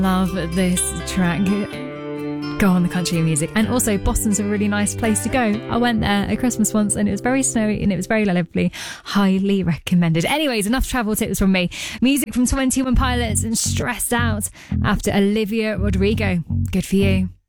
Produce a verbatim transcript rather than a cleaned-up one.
Love this track. Go on the country music. And also Boston's a really nice place to go. I went there at Christmas once and it was very snowy and it was very lovely. Highly recommended. Anyways, enough travel tips from me. Music from twenty-one Pilots and Stressed Out after Olivia Rodrigo. Good for you.